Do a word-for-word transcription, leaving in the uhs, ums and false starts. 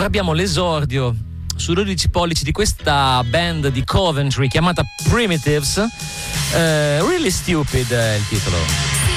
Ora abbiamo l'esordio su dodici pollici di questa band di Coventry chiamata Primitives. uh, Really Stupid è il titolo.